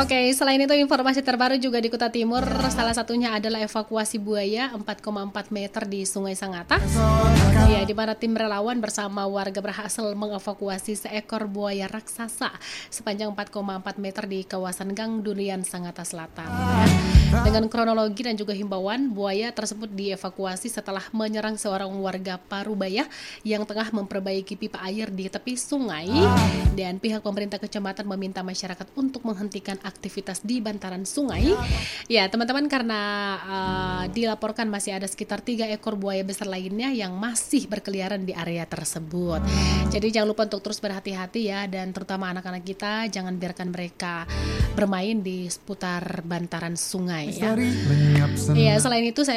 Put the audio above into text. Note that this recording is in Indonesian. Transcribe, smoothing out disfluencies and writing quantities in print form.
Oke, selain itu informasi terbaru juga di Kuta Timur, salah satunya adalah evakuasi buaya 4,4 meter di Sungai Sangata. Ya, di mana tim relawan bersama warga berhasil mengevakuasi seekor buaya raksasa sepanjang 4,4 meter di kawasan Gang Durian Sangata Selatan. Ya. Dengan kronologi dan juga himbauan, buaya tersebut dievakuasi setelah menyerang seorang warga Parubaya yang tengah memperbaiki pipa air di tepi sungai, dan pihak pemerintah kecamatan meminta masyarakat untuk menghentikan aktivitas di bantaran sungai. Ya, teman-teman, karena dilaporkan masih ada sekitar 3 ekor buaya besar lainnya yang masih berkeliaran di area tersebut. Jadi jangan lupa untuk terus berhati-hati ya, dan terutama anak-anak kita jangan biarkan mereka bermain di seputar bantaran sungai ya. Iya, selain itu saya